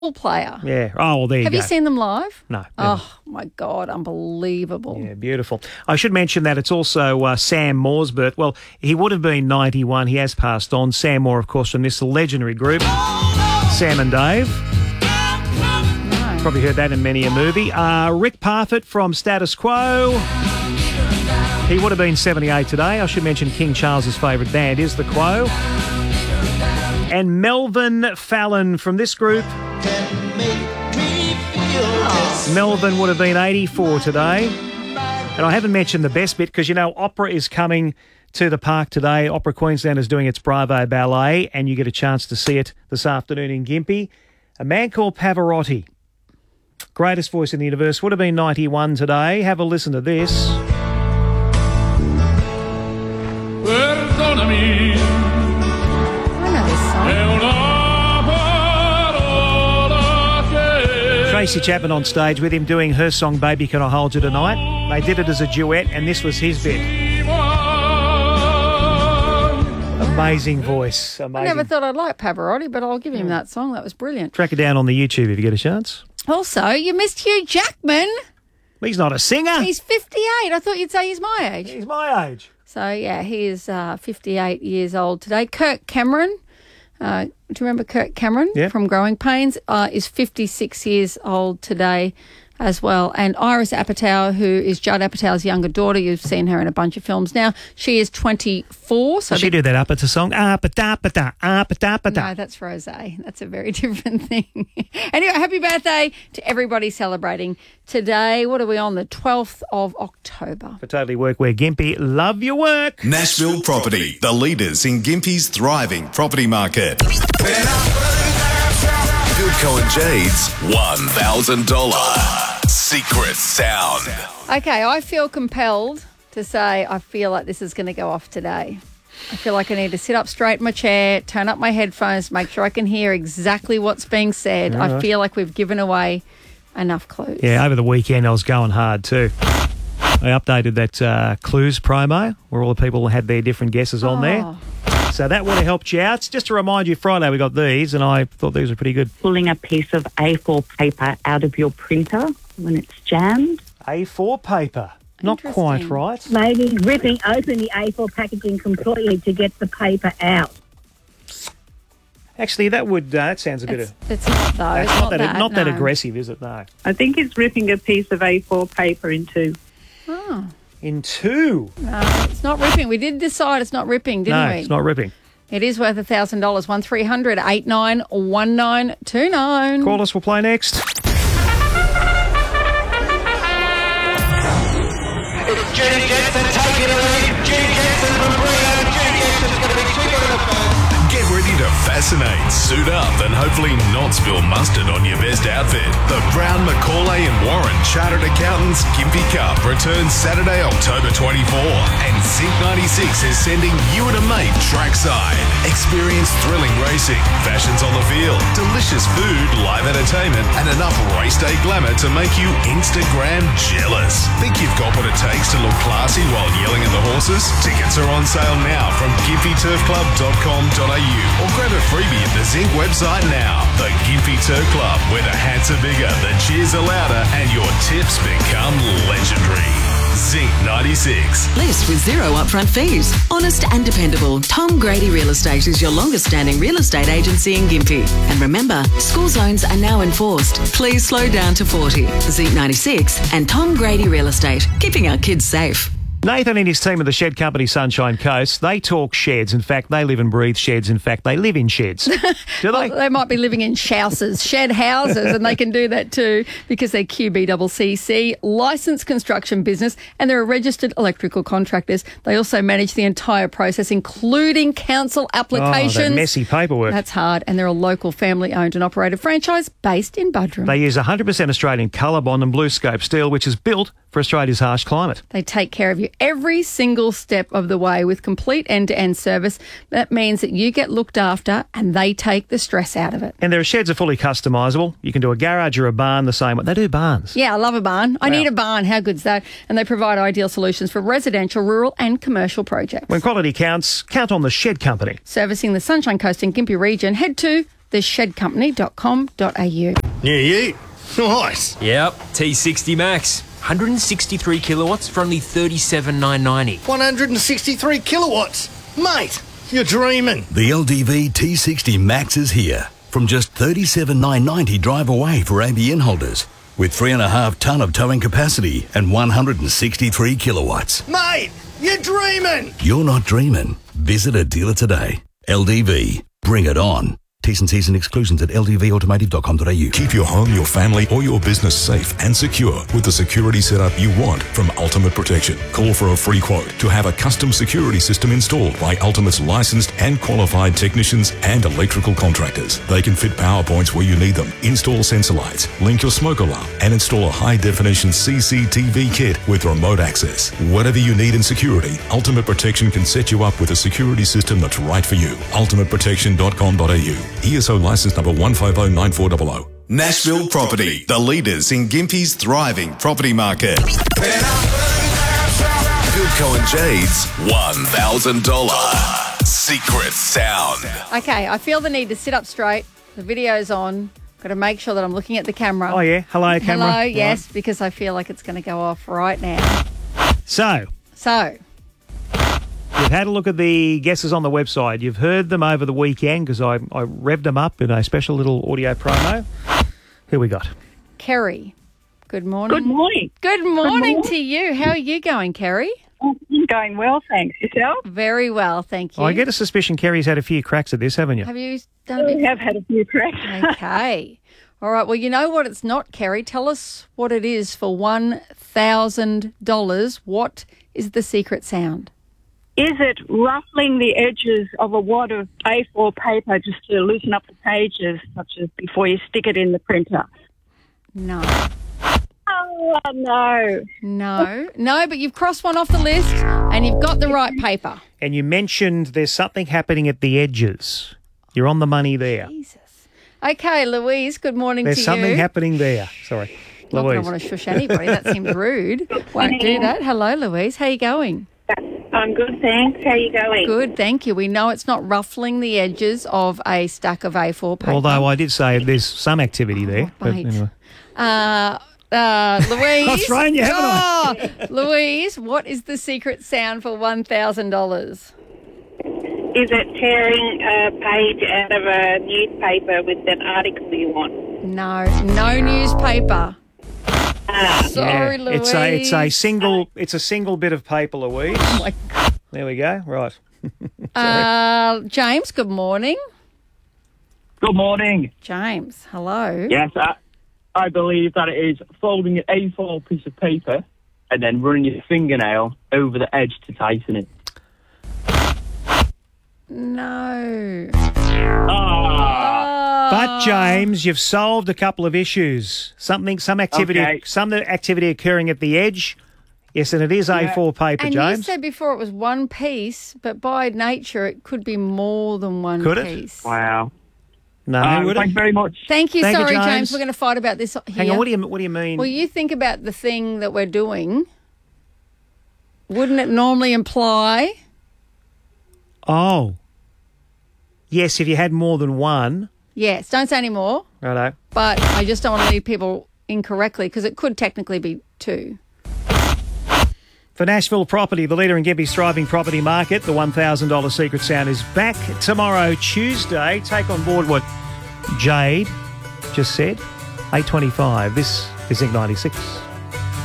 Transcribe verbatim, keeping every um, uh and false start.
player. Yeah. Oh, well, there you Have go. you seen them live? No. never. Oh, my God, unbelievable. Yeah, beautiful. I should mention that it's also uh, Sam Moore's birth. Well, he would have been ninety-one. He has passed on. Sam Moore, of course, from this legendary group, Sam and Dave. No. Probably heard that in many a movie. Uh, Rick Parfitt from Status Quo. He would have been seventy-eight today. I should mention King Charles's favourite band is The Quo. And Melvin Fallon from this group. Melvin would have been eighty-four today. And I haven't mentioned the best bit because, you know, opera is coming to the park today. Opera Queensland is doing its Bravo Ballet, and you get a chance to see it this afternoon in Gympie. A man called Pavarotti, greatest voice in the universe, would have been ninety-one today. Have a listen to this. I know this song. Tracy Chapman on stage with him doing her song Baby Can I Hold You Tonight. They did it as a duet, and this was his bit. Amazing voice. Amazing. I never thought I'd like Pavarotti, but I'll give him that song. That was brilliant. Track it down on the YouTube if you get a chance. Also, you missed Hugh Jackman. He's not a singer. He's fifty-eight. I thought you'd say he's my age. He's my age. So, yeah, he is uh, fifty-eight years old today. Kirk Cameron, uh, do you remember Kirk Cameron Yeah. from Growing Pains, uh, is fifty-six years old today as well. And Iris Apatow, who is Judd Apatow's younger daughter, you've seen her in a bunch of films now. She is twenty-four. So Does she do that Apata song? Apata, apata, apata. No, that's Rosé. That's a very different thing. Anyway, happy birthday to everybody celebrating today. What are we on? The twelfth of October. For Totally Workwear Gympie, love your work. Nashville Property, the leaders in Gympie's thriving property market. Philco and Jade's one thousand dollars secret sound. Okay, I feel compelled to say I feel like this is going to go off today. I feel like I need to sit up straight in my chair, turn up my headphones, make sure I can hear exactly what's being said. I feel like we've given away enough clues. Yeah, over the weekend I was going hard too. I updated that uh, Clues promo where all the people had their different guesses on there. Oh. So that would have helped you out. Just to remind you, Friday we got these and I thought these were pretty good. Pulling a piece of A four paper out of your printer when it's jammed. A four paper. Not quite Interesting. right. Maybe ripping open the A four packaging completely to get the paper out. Actually, that would, uh, that sounds a bit It's, of... it's not though. That's It's not, that, that, not that no. aggressive, is it? No. I think it's ripping a piece of A four paper in two. Oh, In two. no, it's not ripping. We did decide it's not ripping, didn't No, we? it's not ripping. It is worth one thousand dollars. one three hundred eight nine one nine two nine. Call us, we'll play next. It's Judy Jensen taking the lead. Judy Jensen from Brio. Judy Jensen's going to be quicker in the first. Get ready to fascinate, suit up, and hopefully not spill mustard on your best outfit. The Brown, Macaulay and Warren Chartered Accountants Gympie Cup returns Saturday, October twenty-fourth. And Zinc ninety-six is sending you and a mate trackside. Experience thrilling racing, fashions on the field, delicious food, live entertainment, and enough race day glamour to make you Instagram jealous. Think you've got what it takes to look classy while yelling at the horses? Tickets are on sale now from gympie turf club dot com dot a u or grab a freebie at the Zinc website now. The Gympie Turf Club, where the hats are bigger, the cheers are louder, and your tips become legendary. Zinc ninety-six. List with zero upfront fees. Honest and dependable. Tom Grady Real Estate is your longest standing real estate agency in Gympie. And remember, school zones are now enforced. Please slow down to forty. Zinc ninety-six and Tom Grady Real Estate, keeping our kids safe. Nathan and his team of the shed company Sunshine Coast, they talk sheds. In fact, they live and breathe sheds. In fact, they live in sheds. Do they? They might be living in houses, shed houses, and they can do that too because they're Q B C C C, licensed construction business, and they're a registered electrical contractors. They also manage the entire process, including council applications. Oh, that messy paperwork. That's hard, and they're a local family-owned and operated franchise based in Buderim. They use one hundred percent Australian Colorbond and Blue Scope steel, which is built for Australia's harsh climate. They take care of you every single step of the way with complete end-to-end service. That means that you get looked after and they take the stress out of it. And their sheds are fully customisable. You can do a garage or a barn the same way. They do barns. Yeah, I love a barn. I Wow. need a barn. How good's that? And they provide ideal solutions for residential, rural and commercial projects. When quality counts, count on the Shed Company. Servicing the Sunshine Coast and Gympie region, head to the shed company dot com dot a u. New Ute. Nice. Yep, T sixty Max. one hundred sixty-three kilowatts for only thirty-seven thousand nine hundred ninety. one hundred sixty-three kilowatts. Mate, you're dreaming. The L D V T sixty Max is here. From just thirty-seven thousand nine hundred ninety drive away for A B N holders. With three and a half tonne of towing capacity and one hundred sixty-three kilowatts. Mate, you're dreaming. You're not dreaming. Visit a dealer today. L D V. Bring it on. T's and C's and exclusions at l d v automotive dot com dot a u. Keep your home, your family, or your business safe and secure with the security setup you want from Ultimate Protection. Call for a free quote to have a custom security system installed by Ultimate's licensed and qualified technicians and electrical contractors. They can fit power points where you need them, install sensor lights, link your smoke alarm, and install a high-definition C C T V kit with remote access. Whatever you need in security, Ultimate Protection can set you up with a security system that's right for you. ultimate protection dot com dot a u. E S O license number one five zero nine four zero zero. Nashville Property, the leaders in Gympie's thriving property market. Philco and Jade's one thousand dollars secret sound. Okay, I feel the need to sit up straight. The video's on. Got to make sure that I'm looking at the camera. Oh, yeah. Hello, camera. Hello, yes, Right. because I feel like it's going to go off right now. So, So, you've had a look at the guesses on the website. You've heard them over the weekend because I, I revved them up in a special little audio promo. Who we got? Kerry, good morning. Good morning. Good morning to you. How are you going, Kerry? I'm going well, thanks. Yourself? Very well, thank you. I get a suspicion Kerry's had a few cracks at this, haven't you? Have you done a bit? We have had a few cracks. Okay. All right. Well, you know what it's not, Kerry. Tell us what it is for one thousand dollars. What is the secret sound? Is it ruffling the edges of a wad of A four paper just to loosen up the pages, such as before you stick it in the printer? No. Oh, no. No. No, but you've crossed one off the list and you've got the right paper. And you mentioned there's something happening at the edges. You're on the money there. Jesus. Okay, Louise, good morning There's to you. something happening there. Sorry. Not that I Louise. want to shush anybody. That seems rude. Won't do that. Hello, Louise. How are you going? I'm good, thanks. How are you going? Good, thank you. We know it's not ruffling the edges of a stack of A four paper. Although I did say there's some activity there. But mate. anyway. Uh, uh, Louise. I've thrown you, haven't I? oh, Louise, what is the secret sound for one thousand dollars? Is it tearing a page out of a newspaper with an article you want? No, no newspaper. Ah. Sorry, Yeah, Louise. It's a it's a single it's a single bit of paper, Louise. Oh my God. There we go. Right. Uh, James, good morning. Good morning. James, hello. Yes, I, I believe that it is folding an A four piece of paper and then running your fingernail over the edge to tighten it. No. Ah. But James, you've solved a couple of issues. Something, some activity, Okay. some activity occurring at the edge. Yes, and it is A four paper, And James. you said before it was one piece, but by nature it could be more than one Could it? piece. Wow. No, Uh, would thank it? you very much. Thank you. Thank you, Sorry, James. James. We're going to fight about this here. Hang on. What do you what do you mean? Well, you think about the thing that we're doing. Wouldn't it normally imply? Oh, yes. If you had more than one, Yes, don't say any more. righto. But I just don't want to lead people incorrectly because it could technically be two. For Nashville Property, the leader in Gympie's thriving property market, the one thousand dollars secret sound is back tomorrow, Tuesday. Take on board what Jade just said. eight twenty-five. This is Zinc ninety-six.